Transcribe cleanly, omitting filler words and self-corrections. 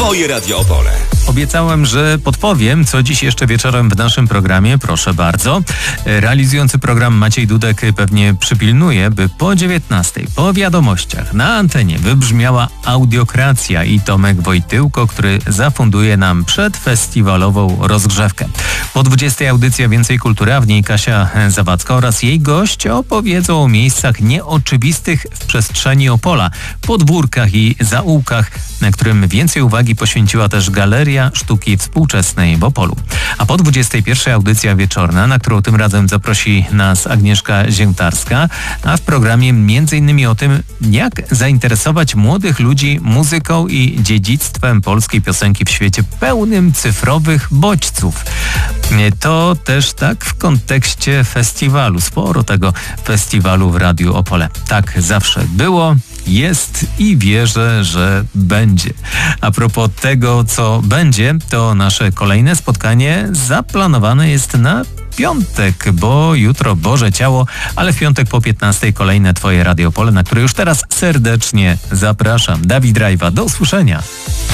Twoje Radio Opole. Obiecałem, że podpowiem, co dziś jeszcze wieczorem w naszym programie. Proszę bardzo. Realizujący program Maciej Dudek pewnie przypilnuje, by po 19:00 po wiadomościach na antenie wybrzmiała audiokracja i Tomek Wojtyłko, który zafunduje nam przedfestiwalową rozgrzewkę. Po 20:00 audycja Więcej Kultury, a w niej Kasia Zawadzka oraz jej gość opowiedzą o miejscach nieoczywistych w przestrzeni Opola, podwórkach i zaułkach, na którym więcej uwagi poświęciła też Galeria Sztuki Współczesnej w Opolu. A po 21:00 audycja wieczorna, na którą tym razem zaprosi nas Agnieszka Ziętarska, a w programie m.in. o tym, jak zainteresować młodych ludzi muzyką i dziedzictwem polskiej piosenki w świecie pełnym cyfrowych bodźców. To też tak w kontekście festiwalu. Sporo tego festiwalu w Radiu Opole. Tak zawsze było, jest i wierzę, że będzie. A propos tego, co będzie, to nasze kolejne spotkanie zaplanowane jest na piątek, bo jutro Boże Ciało, ale w piątek po 15:00 kolejne Twoje Radio Opole, na które już teraz serdecznie zapraszam. Dawid Rajwa, do usłyszenia.